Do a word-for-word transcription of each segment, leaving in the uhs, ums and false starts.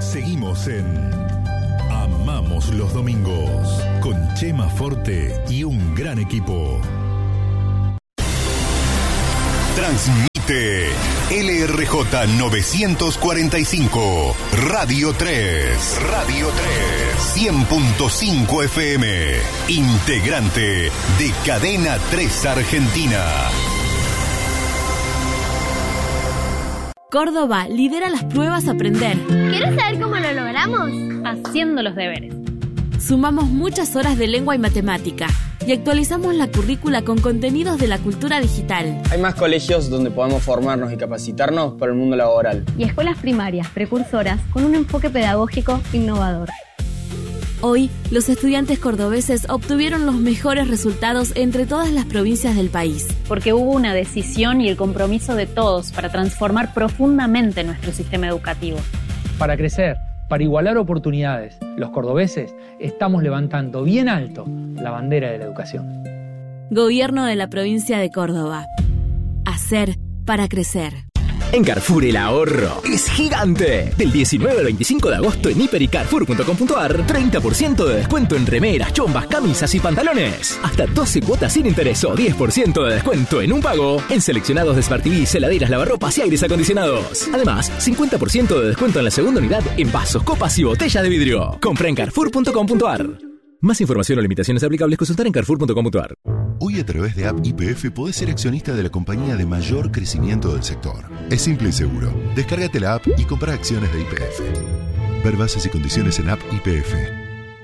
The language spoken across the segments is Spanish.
Seguimos en Amamos los Domingos con Chema Forte y un gran equipo. Transmite L R J novecientos cuarenta y cinco, Radio tres, Radio tres, cien punto cinco F M, integrante de Cadena tres Argentina. Córdoba lidera las pruebas Aprender. ¿Quieres saber cómo lo logramos? Haciendo los deberes. Sumamos muchas horas de lengua y matemática y actualizamos la currícula con contenidos de la cultura digital. Hay más colegios donde podemos formarnos y capacitarnos para el mundo laboral. Y escuelas primarias precursoras con un enfoque pedagógico innovador. Hoy, los estudiantes cordobeses obtuvieron los mejores resultados entre todas las provincias del país. Porque hubo una decisión y el compromiso de todos para transformar profundamente nuestro sistema educativo. Para crecer, para igualar oportunidades, los cordobeses estamos levantando bien alto la bandera de la educación. Gobierno de la provincia de Córdoba. Hacer para crecer. En Carrefour el ahorro es gigante. Del diecinueve al veinticinco de agosto en hiper y carrefour punto com punto a r, treinta por ciento de descuento en remeras, chombas, camisas y pantalones. Hasta doce cuotas sin interés o diez por ciento de descuento en un pago en seleccionados de Smart T V, heladeras, lavarropas y aires acondicionados. Además, cincuenta por ciento de descuento en la segunda unidad en vasos, copas y botellas de vidrio. Compra en carrefour punto com punto a r. Más información o limitaciones aplicables, consultar en carrefour punto com punto a r. Hoy a través de App Y P F podés ser accionista de la compañía de mayor crecimiento del sector. Es simple y seguro. Descárgate la app y compra acciones de Y P F. Ver bases y condiciones en App Y P F.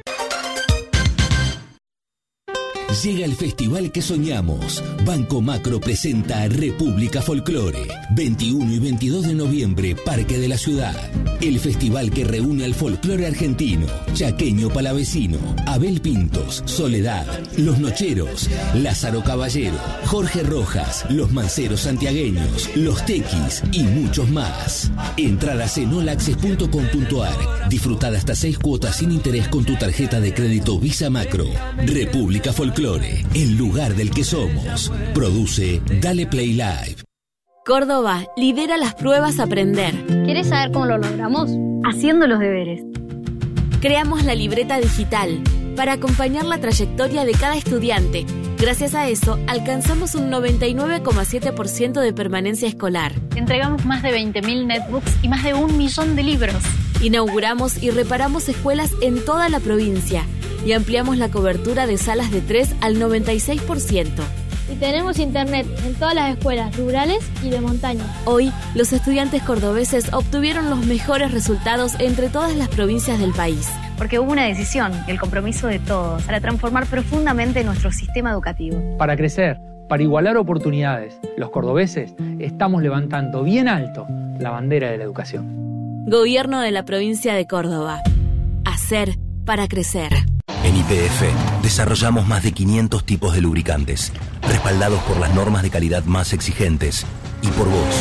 Llega el festival que soñamos. Banco Macro presenta República Folclore. veintiuno y veintidós de noviembre, Parque de la Ciudad. El festival que reúne al folclore argentino, chaqueño palavecino, Abel Pintos, Soledad, Los Nocheros, Lázaro Caballero, Jorge Rojas, Los Manceros Santiagueños, Los Tequis y muchos más. Entradas en all access punto com punto a r. Disfrutad hasta seis cuotas sin interés con tu tarjeta de crédito Visa Macro. República Folclore, el lugar del que somos. Produce Dale Play Live. Córdoba lidera las pruebas Aprender. ¿Quieres saber cómo lo logramos? Haciendo los deberes. Creamos la libreta digital para acompañar la trayectoria de cada estudiante. Gracias a eso, alcanzamos un noventa y nueve coma siete por ciento de permanencia escolar. Entregamos más de veinte mil netbooks y más de un millón de libros. Inauguramos y reparamos escuelas en toda la provincia y ampliamos la cobertura de salas de tres al noventa y seis por ciento. Y tenemos internet en todas las escuelas rurales y de montaña. Hoy, los estudiantes cordobeses obtuvieron los mejores resultados entre todas las provincias del país. Porque hubo una decisión y el compromiso de todos para transformar profundamente nuestro sistema educativo. Para crecer, para igualar oportunidades, los cordobeses estamos levantando bien alto la bandera de la educación. Gobierno de la provincia de Córdoba. Hacer para crecer. En Y P F desarrollamos más de quinientos tipos de lubricantes, respaldados por las normas de calidad más exigentes y por vos.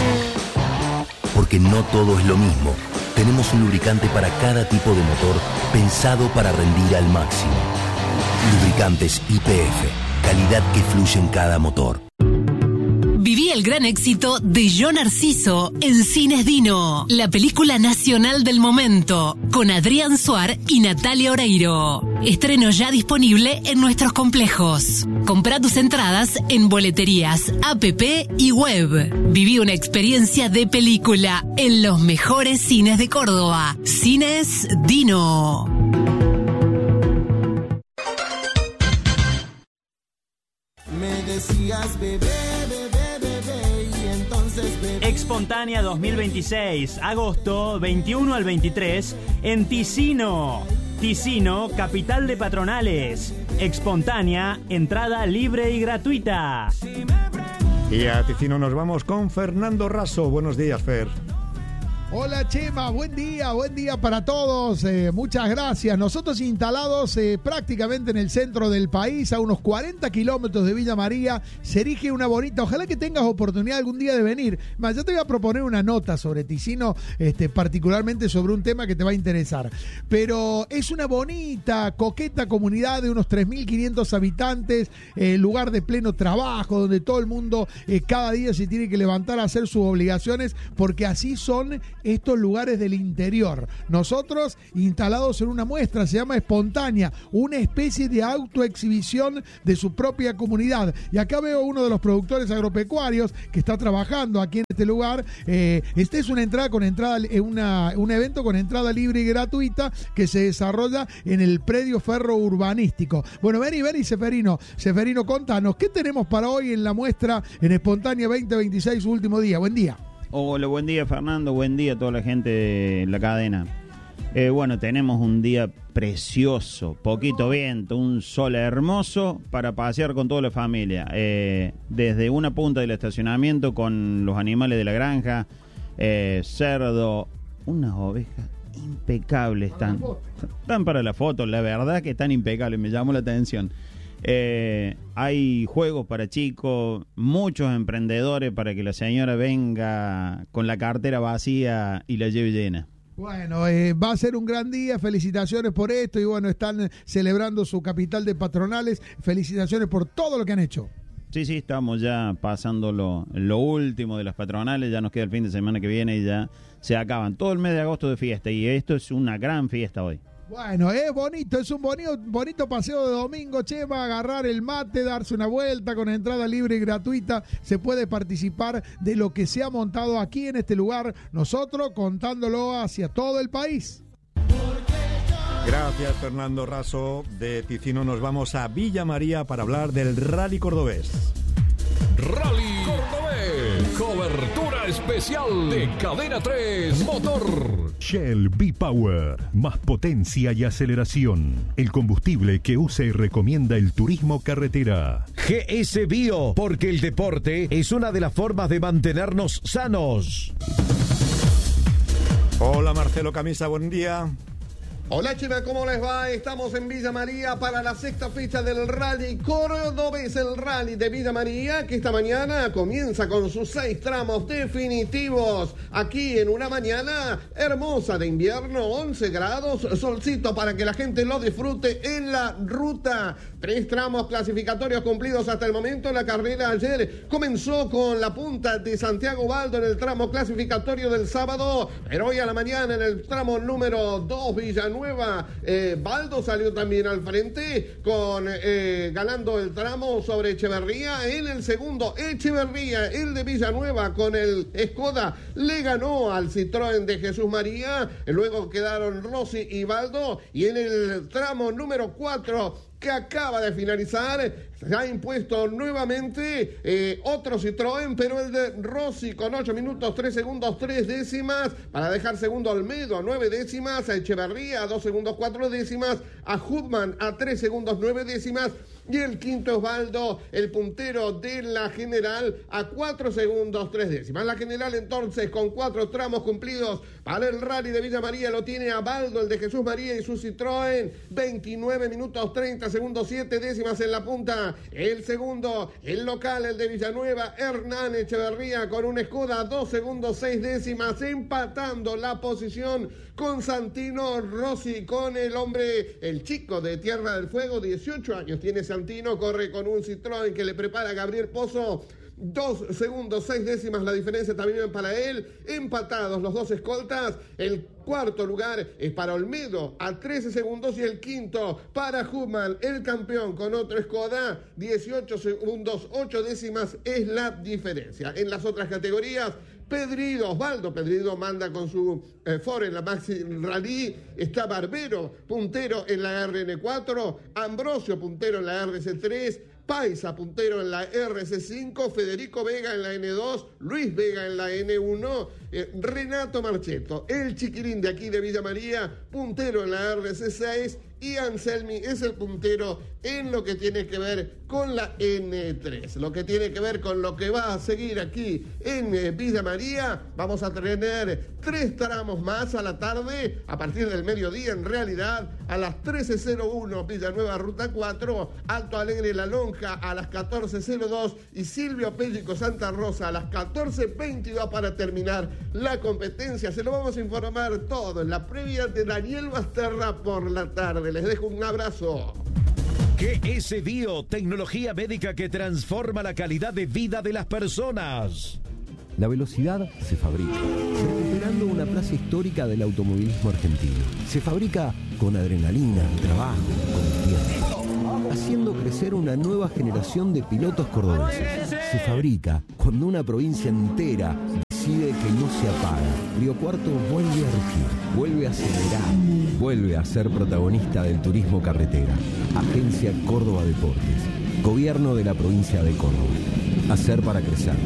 Porque no todo es lo mismo. Tenemos un lubricante para cada tipo de motor pensado para rendir al máximo. Lubricantes Y P F, calidad que fluye en cada motor. Viví el gran éxito de Yo Narciso en Cines Dino, la película nacional del momento, con Adrián Suar y Natalia Oreiro. Estreno ya disponible en nuestros complejos. Comprá tus entradas en boleterías, app y web. Viví una experiencia de película en los mejores cines de Córdoba. Cines Dino. Me decías bebé, bebé, bebé, y entonces bebé. Expontánea dos mil veintiséis, agosto veintiuno al veintitrés, en Ticino. Ticino, capital de patronales. Expontánea, entrada libre y gratuita. Y a Ticino nos vamos con Fernando Raso. Buenos días, Fer. Hola Chema, buen día, buen día para todos, eh, muchas gracias. Nosotros instalados eh, prácticamente en el centro del país, a unos cuarenta kilómetros de Villa María, se erige una bonita, ojalá que tengas oportunidad algún día de venir. Más, yo te voy a proponer una nota sobre Ticino, este, particularmente sobre un tema que te va a interesar. Pero es una bonita, coqueta comunidad de unos tres mil quinientos habitantes, eh, lugar de pleno trabajo, donde todo el mundo eh, cada día se tiene que levantar a hacer sus obligaciones, porque así son estos lugares del interior. Nosotros instalados en una muestra, se llama Espontánea, una especie de autoexhibición de su propia comunidad. Y acá veo uno de los productores agropecuarios que está trabajando aquí en este lugar. Eh, este es una entrada con entrada, una, un evento con entrada libre y gratuita que se desarrolla en el predio ferro urbanístico. Bueno, vení, vení, Seferino. Seferino, contanos, ¿qué tenemos para hoy en la muestra en Espontánea veinte veintiséis, su último día? Buen día. Hola, buen día, Fernando. Buen día a toda la gente de la cadena. Eh, bueno, tenemos un día precioso, poquito viento, un sol hermoso para pasear con toda la familia. Eh, desde una punta del estacionamiento con los animales de la granja, eh, cerdo, unas ovejas impecables están. Están para la foto, la verdad que están impecables, me llamó la atención. Eh, hay juegos para chicos, muchos emprendedores para que la señora venga con la cartera vacía y la lleve llena. Bueno, eh, va a ser un gran día, felicitaciones por esto y bueno, están celebrando su capital de patronales, felicitaciones por todo lo que han hecho. Sí, sí, estamos ya pasando lo, lo último de las patronales, ya nos queda el fin de semana que viene y ya se acaban todo el mes de agosto de fiesta y esto es una gran fiesta hoy. Bueno, es bonito, es un bonito, bonito paseo de domingo, Chema, agarrar el mate, darse una vuelta con entrada libre y gratuita, se puede participar de lo que se ha montado aquí en este lugar, nosotros contándolo hacia todo el país. Gracias, Fernando Raso. De Ticino nos vamos a Villa María para hablar del Rally Cordobés. Rally Cordobés, cobertura especial de Cadena tres Motor. Shell V-Power, más potencia y aceleración. El combustible que usa y recomienda el turismo carretera. G S Bio, porque el deporte es una de las formas de mantenernos sanos. Hola, Marcelo Camisa, buen día. Hola, Chema, ¿cómo les va? Estamos en Villa María para la sexta fecha del Rally Cordobés, el Rally de Villa María, que esta mañana comienza con sus seis tramos definitivos. Aquí en una mañana hermosa de invierno, once grados, solcito para que la gente lo disfrute en la ruta. Tres tramos clasificatorios cumplidos hasta el momento. La carrera ayer comenzó con la punta de Santiago Baldo en el tramo clasificatorio del sábado, pero hoy a la mañana en el tramo número dos, Villanueva, eh, Baldo salió también al frente con eh, ganando el tramo sobre Echeverría. En el segundo, Echeverría, el de Villanueva con el Skoda, le ganó al Citroën de Jesús María. Luego quedaron Rossi y Baldo, y en el tramo número cuatro, que acaba de finalizar, se ha impuesto nuevamente eh, otro Citroën, pero el de Rossi con ocho minutos, tres segundos, tres décimas, para dejar segundo a Olmedo a nueve décimas, a Echeverría a dos segundos, cuatro décimas, a Hubman a tres segundos, nueve décimas, y el quinto Osvaldo, el puntero de la general, a cuatro segundos, tres décimas. La general entonces con cuatro tramos cumplidos para el Rally de Villa María lo tiene a Baldo, el de Jesús María y su Citroën, veintinueve minutos, treinta segundos, siete décimas en la punta. El segundo, el local, el de Villanueva, Hernán Echeverría con un Skoda, dos segundos, seis décimas, empatando la posición con Santino Rossi, con el hombre, el chico de Tierra del Fuego, dieciocho años tiene Santino, corre con un Citroën que le prepara Gabriel Pozo. Dos segundos, seis décimas la diferencia también para él. Empatados los dos escoltas. El cuarto lugar es para Olmedo a trece segundos y el quinto para Hubman, el campeón con otro Skoda. dieciocho segundos, ocho décimas es la diferencia. En las otras categorías, Pedrido, Osvaldo Pedrido manda con su eh, Ford en la Maxi Rally. Está Barbero, puntero en la R N cuatro. Ambrosio, puntero en la R C tres. Paisa, puntero en la R C cinco, Federico Vega en la N dos, Luis Vega en la N uno, eh, Renato Marchetto, el chiquirín de aquí de Villa María, puntero en la R C seis, y Anselmi es el puntero en lo que tiene que ver con la N tres. Lo que tiene que ver con lo que va a seguir aquí en eh, Villa María, vamos a tener tres tramos más a la tarde, a partir del mediodía en realidad, a las trece cero uno Villanueva Ruta cuatro, Alto Alegre La Lonja a las catorce cero dos y Silvio Pellico Santa Rosa a las catorce veintidós para terminar la competencia. Se lo vamos a informar todo en la previa de Daniel Basterra por la tarde. Les dejo un abrazo. G S Bio, tecnología médica que transforma la calidad de vida de las personas. La velocidad se fabrica, recuperando una plaza histórica del automovilismo argentino. Se fabrica con adrenalina, trabajo, con tiempo, haciendo crecer una nueva generación de pilotos cordobeses. Se fabrica cuando una provincia entera decide que no se apaga. Río Cuarto vuelve a rugir, vuelve a acelerar, vuelve a ser protagonista del turismo carretera. Agencia Córdoba Deportes, Gobierno de la provincia de Córdoba. Hacer para crecer.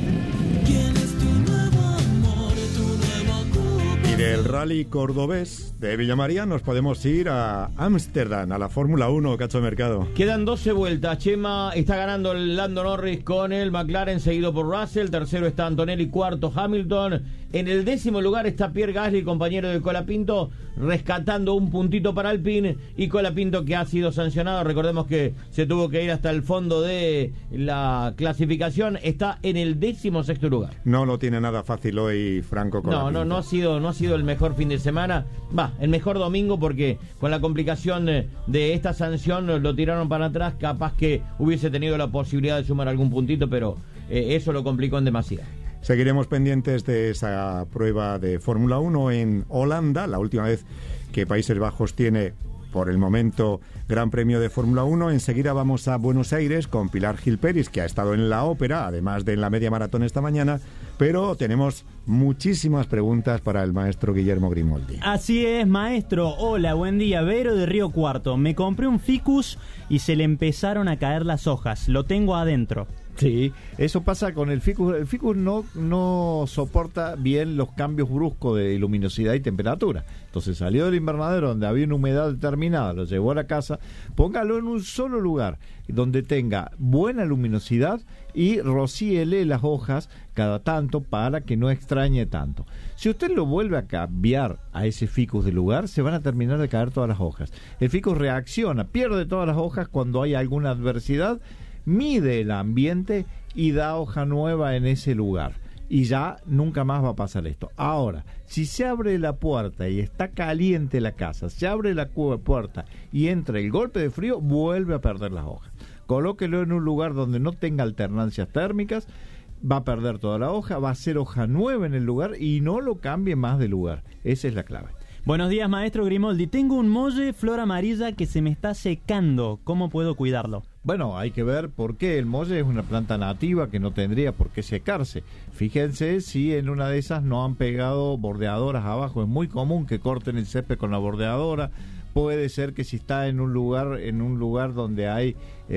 Y del rally cordobés de Villa María nos podemos ir a Ámsterdam, a la Fórmula uno, Cacho Mercado. Quedan doce vueltas. Chema está ganando el Lando Norris con el McLaren, seguido por Russell. Tercero está Antonelli, cuarto Hamilton. En el décimo lugar está Pierre Gasly, compañero de Colapinto, rescatando un puntito para Alpine. Y Colapinto, que ha sido sancionado, recordemos que se tuvo que ir hasta el fondo de la clasificación, está en el décimo sexto lugar. No lo tiene nada fácil hoy Franco Colapinto. No, no, no ha sido, no ha sido el mejor fin de semana. Va, el mejor domingo, porque con la complicación de esta sanción lo tiraron para atrás. Capaz que hubiese tenido la posibilidad de sumar algún puntito, pero eh, eso lo complicó en demasía. Seguiremos pendientes de esa prueba de Fórmula uno en Holanda, la última vez que Países Bajos tiene, por el momento, Gran Premio de Fórmula uno. Enseguida vamos a Buenos Aires con Pilar Gil Peris, que ha estado en la ópera, además de en la media maratón esta mañana, pero tenemos muchísimas preguntas para el maestro Guillermo Grimoldi. Así es, maestro. Hola, buen día. Vero de Río Cuarto. Me compré un ficus y se le empezaron a caer las hojas. Lo tengo adentro. Sí, eso pasa con el ficus. El ficus no, no soporta bien los cambios bruscos de luminosidad y temperatura. Entonces salió del invernadero donde había una humedad determinada, lo llevó a la casa. Póngalo en un solo lugar donde tenga buena luminosidad y rocíele las hojas cada tanto para que no extrañe tanto. Si usted lo vuelve a cambiar a ese ficus de lugar, se van a terminar de caer todas las hojas. El ficus reacciona, pierde todas las hojas cuando hay alguna adversidad, mide el ambiente y da hoja nueva en ese lugar. Y ya nunca más va a pasar esto. Ahora, si se abre la puerta y está caliente la casa, se abre la puerta y entra el golpe de frío, vuelve a perder las hojas. Colóquelo en un lugar donde no tenga alternancias térmicas, va a perder toda la hoja, va a ser hoja nueva en el lugar y no lo cambie más de lugar. Esa es la clave. Buenos días, maestro Grimoldi. Tengo un molle flor amarilla que se me está secando. ¿Cómo puedo cuidarlo? Bueno, hay que ver por qué. El molle es una planta nativa que no tendría por qué secarse. Fíjense si en una de esas no han pegado bordeadoras abajo. Es muy común que corten el césped con la bordeadora. Puede ser que si está en un lugar en un lugar donde hay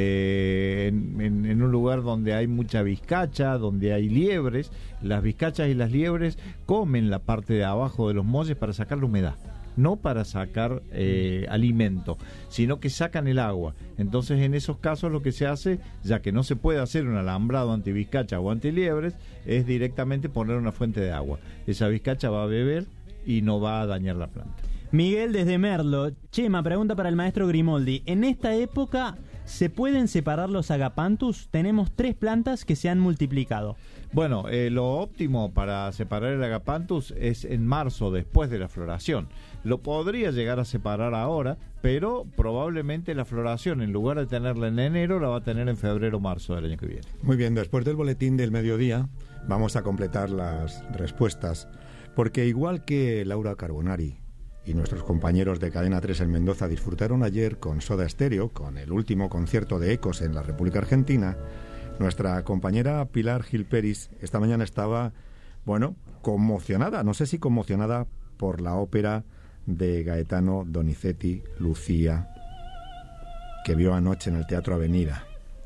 eh, en, en, en un lugar donde hay mucha vizcacha, donde hay liebres, las vizcachas y las liebres comen la parte de abajo de los molles para sacar la humedad, no para sacar eh, alimento, sino que sacan el agua. Entonces en esos casos lo que se hace, ya que no se puede hacer un alambrado antivizcacha o antiliebres, es directamente poner una fuente de agua. Esa vizcacha va a beber y no va a dañar la planta. Miguel desde Merlo. Chema, pregunta para el maestro Grimoldi. En esta época, ¿se pueden separar los agapanthus? Tenemos tres plantas que se han multiplicado. Bueno, eh, lo óptimo para separar el agapanthus es en marzo, después de la floración. Lo podría llegar a separar ahora, pero probablemente la floración, en lugar de tenerla en enero, la va a tener en febrero o marzo del año que viene. Muy bien, después del boletín del mediodía, vamos a completar las respuestas, porque igual que Laura Carbonari y nuestros compañeros de Cadena tres en Mendoza disfrutaron ayer con Soda Stereo, con el último concierto de Ecos en la República Argentina, nuestra compañera Pilar Gil Peris esta mañana estaba, bueno, conmocionada, no sé si conmocionada por la ópera de Gaetano Donizetti, Lucía, que vio anoche en el Teatro Avenida.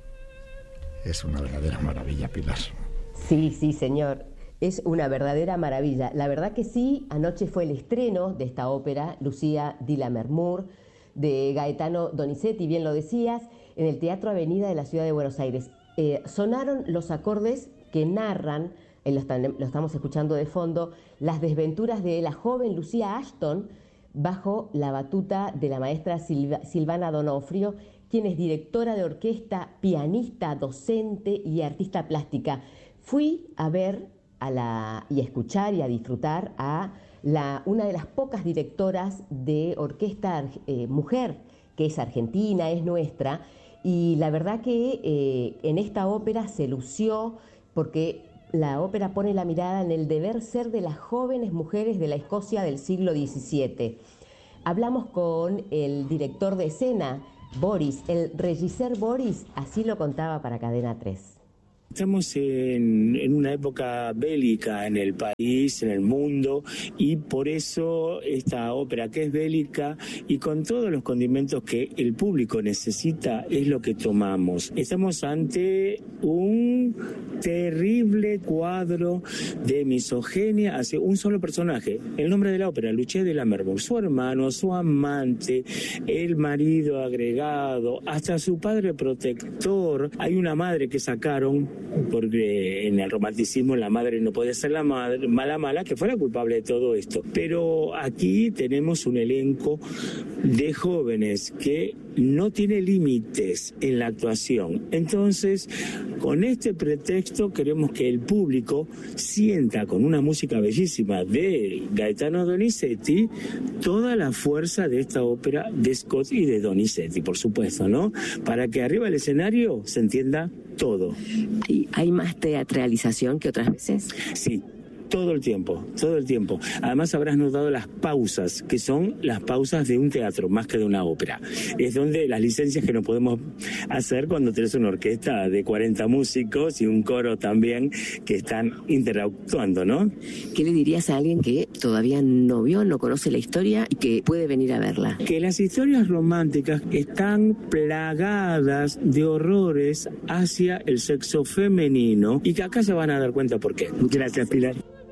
Es una verdadera maravilla, Pilar. Sí, sí, señor. Es una verdadera maravilla. La verdad que sí, anoche fue el estreno de esta ópera, Lucía di Lammermoor, de Gaetano Donizetti, bien lo decías, en el Teatro Avenida de la ciudad de Buenos Aires. Eh, sonaron los acordes que narran, eh, lo, están, lo estamos escuchando de fondo, las desventuras de la joven Lucía Ashton bajo la batuta de la maestra Silva, Silvana Donofrio, quien es directora de orquesta, pianista, docente y artista plástica. Fui a ver a la, y a escuchar y a disfrutar a la, una de las pocas directoras de orquesta eh, mujer, que es argentina, es nuestra, y la verdad que eh, en esta ópera se lució porque la ópera pone la mirada en el deber ser de las jóvenes mujeres de la Escocia del siglo diecisiete. Hablamos con el director de escena, Boris, el regisseur Boris, así lo contaba para Cadena tres. Estamos en, en una época bélica en el país, en el mundo, y por eso esta ópera que es bélica y con todos los condimentos que el público necesita es lo que tomamos. Estamos ante un terrible cuadro de misoginia hacia un solo personaje. El nombre de la ópera, Lucia de Lammermoor, su hermano, su amante, el marido agregado, hasta su padre protector. Hay una madre que sacaron, porque en el romanticismo la madre no puede ser la madre, mala mala, que fue la culpable de todo esto. Pero aquí tenemos un elenco de jóvenes que no tiene límites en la actuación. Entonces, con este pretexto queremos que el público sienta con una música bellísima de Gaetano Donizetti toda la fuerza de esta ópera de Scott y de Donizetti, por supuesto, ¿no? Para que arriba del escenario se entienda todo. ¿Hay, hay más teatralización que otras veces? Sí. Todo el tiempo, todo el tiempo. Además habrás notado las pausas, que son las pausas de un teatro, más que de una ópera. Es donde las licencias que no podemos hacer cuando tenés una orquesta de cuarenta músicos y un coro también que están interactuando, ¿no? ¿Qué le dirías a alguien que todavía no vio, no conoce la historia y que puede venir a verla? Que las historias románticas están plagadas de horrores hacia el sexo femenino y que acá se van a dar cuenta por qué. Gracias, Pilar.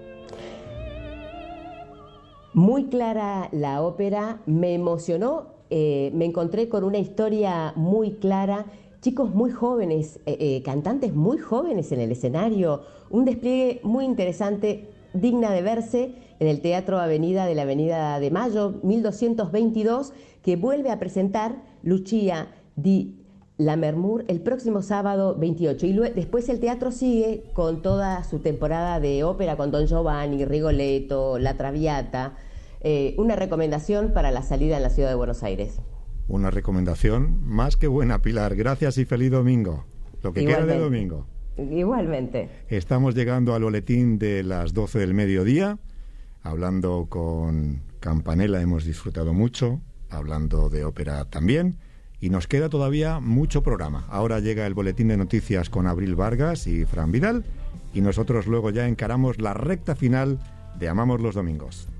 Muy clara la ópera, me emocionó, eh, me encontré con una historia muy clara, chicos muy jóvenes, eh, eh, cantantes muy jóvenes en el escenario, un despliegue muy interesante, digna de verse en el Teatro Avenida de la Avenida de Mayo, mil doscientos veintidós, que vuelve a presentar Lucia di Lammermoor el próximo sábado veintiocho. Y luego, después el teatro sigue con toda su temporada de ópera con Don Giovanni, Rigoletto, La Traviata. Eh, una recomendación para la salida en la ciudad de Buenos Aires. Una recomendación más que buena, Pilar. Gracias y feliz domingo. Lo que queda de domingo. Igualmente. Estamos llegando al boletín de las doce del mediodía. Hablando con Campanella hemos disfrutado mucho, hablando de ópera también. Y nos queda todavía mucho programa. Ahora llega el boletín de noticias con Abril Vargas y Fran Vidal. Y nosotros luego ya encaramos la recta final de Amamos los Domingos.